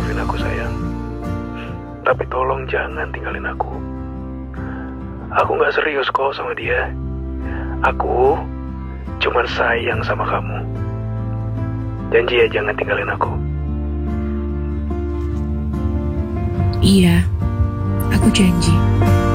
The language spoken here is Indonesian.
maafin aku sayang. Tapi tolong jangan tinggalin aku. Aku gak serius kok sama dia. Aku cuman sayang sama kamu. Janji ya jangan tinggalin aku. Iya, aku janji.